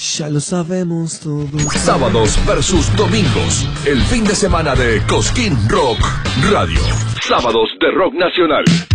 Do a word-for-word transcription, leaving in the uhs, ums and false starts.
Ya lo sabemos todos. Sábados versus domingos. El fin de semana de Cosquín Rock Radio. Sábados de Rock Nacional.